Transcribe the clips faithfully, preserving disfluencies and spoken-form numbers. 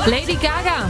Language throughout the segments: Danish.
Lady Gaga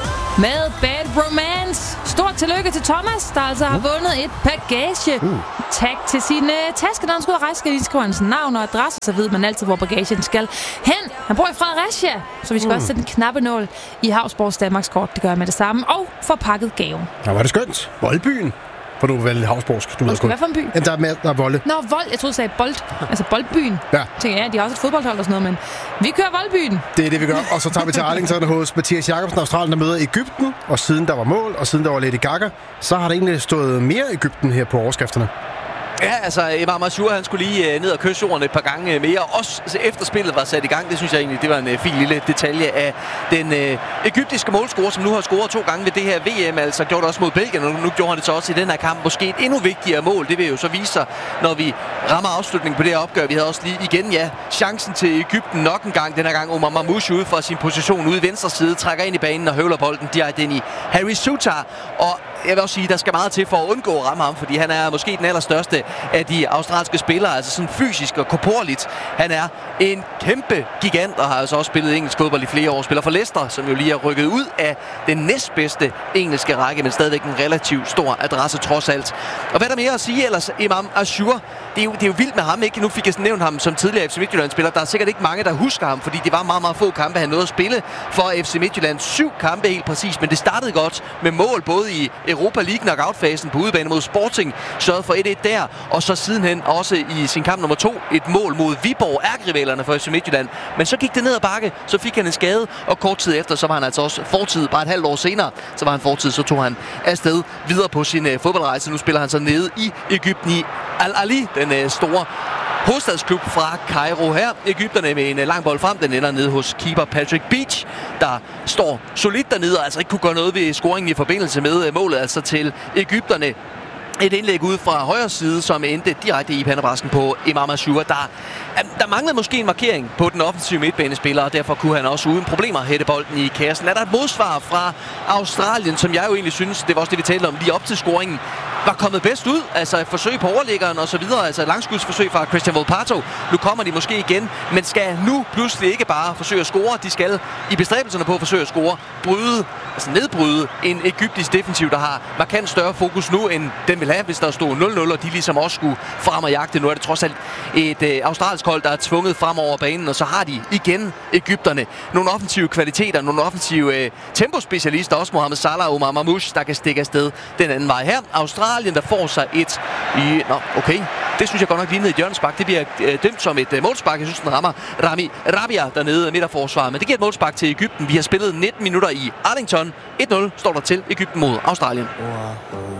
med Bad Romance. Stort tillykke til Thomas, der altså har vundet et bagage. Uh. Tag til sin uh, taske, når han skal ud og rejse. Skal lige skrive hans navn og adresse, så ved man altid, hvor bagagen skal hen. Han bor i Fredericia, så vi skal uh. også sætte en knappenål i Havsborgs Danmarkskort. Det gør jeg med det samme. Og få pakket gaven. Ja, var det skønt. Voldbyen. For du er vel havsborgsk. Du ved hvad for en by? Jamen, der er, med, der er volde. Nå, vold. Jeg troede, du sagde bold. Altså boldbyen. Ja. Tænker jeg, de har også et fodboldhold og sådan noget, men vi kører voldbyen. Det er det, vi gør. Og så tager vi til Arlington hos Mathias Jacobsen, Australien, der møder Egypten. Og siden der var mål, og siden der var Lady Gaga, så har der egentlig stået mere Egypten her på overskrifterne. Ja, altså Imam Ashur, han skulle lige uh, ned og kysse jorden et par gange mere. Også altså, efter spillet var sat i gang, det synes jeg egentlig, det var en uh, fin lille detalje af den uh, egyptiske målscorer, som nu har scoret to gange ved det her V M. Altså gjorde det også mod Belgien, og nu gjorde han det så også i den her kamp. Måske et endnu vigtigere mål, det vil jo så vise sig, når vi rammer afslutningen på det her opgør. Vi havde også lige igen, ja, chancen til Egypten nok en gang. Den her gang Omar Mamouche ude fra sin position ude i venstre side, trækker ind i banen og høvler bolden direkte ind i Harry Souttar. Og jeg vil også sige, der skal meget til for at undgå at ramme ham, fordi han er måske den allerstørste af de australske spillere, altså sådan fysisk og korporligt. Han er en kæmpe gigant, og har altså også spillet engelsk fodbold i flere år. Spiller for Leicester, som jo lige er rykket ud af den næstbedste engelske række, men stadigvæk en relativt stor adresse trods alt. Og hvad er der mere at sige ellers? Imam Ashur, det er jo, det er jo vildt med ham, ikke? Nu fik jeg nævnt ham som tidligere F C Midtjylland-spiller. Der er sikkert ikke mange, der husker ham, fordi det var meget, meget få kampe, han nåede at spille for F C Midtjylland. Syv kampe helt præcis, men det startede godt med mål, både i Europa League knockout-fasen på udebane mod Sporting, sørgede for et et der, og så sidenhen også i sin kamp nummer to et mål mod Viborg, ærkerivalerne for F C Midtjylland. Men så gik det ned ad bakke, så fik han en skade, og kort tid efter, så var han altså også fortid, bare et halvt år senere, så var han fortid, så tog han afsted videre på sin uh, fodboldrejse. Nu spiller han så nede i Egypten i Al-Ali, den uh, store hovedstadsklub fra Cairo her. Egypterne med en lang bold frem, den ender nede hos keeper Patrick Beach, der står solidt dernede og altså ikke kunne gøre noget ved scoringen i forbindelse med målet, altså til Egypterne. Et indlæg ude fra højre side, som endte direkte i pandebrasken på Imam Ashur. Der, der manglede måske en markering på den offensive midtbanespiller, og derfor kunne han også uden problemer hætte bolden i kassen. Er der et modsvar fra Australien, som jeg jo egentlig synes, det var også det, vi talte om lige op til scoringen, var kommet bedst ud, altså et forsøg på overliggeren og så videre, altså et langskudsforsøg fra Christian Volpato. Nu kommer de måske igen, men skal nu pludselig ikke bare forsøge at score, de skal i bestræbelserne på at forsøge at score, bryde, altså nedbryde en egyptisk defensiv, der har markant større fokus nu, end den vil have, hvis der stod nul nul, og de ligesom også skulle frem og jagte. Nu er det trods alt et øh, australsk hold, der er tvunget frem over banen, og så har de igen Egypterne nogle offensive kvaliteter, nogle offensive øh, tempospecialister, også Mohamed Salah og Omar Mamouche, der kan stikke afsted den anden vej her. Australien, der får sig et... I, nå, okay. Det synes jeg godt nok lignede et hjørnespark. Det bliver øh, dømt som et øh, målspark. Jeg synes, den rammer Rami Rabia dernede midterforsvaret. Men det giver et målspark til Egypten. Vi har spillet nitten minutter i Arlington. et nul står der til Egypten mod Australien.